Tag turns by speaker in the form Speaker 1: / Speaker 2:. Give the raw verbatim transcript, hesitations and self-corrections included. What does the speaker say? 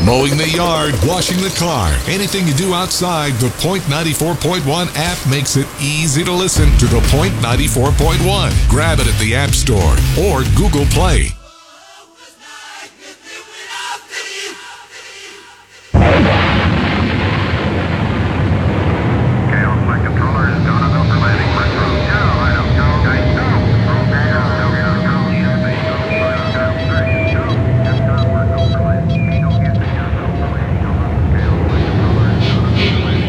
Speaker 1: Mowing the yard, washing the car, anything you do outside, the Point ninety-four point one app makes it easy to listen to the Point ninety-four point one. Grab it at the App Store or Google Play.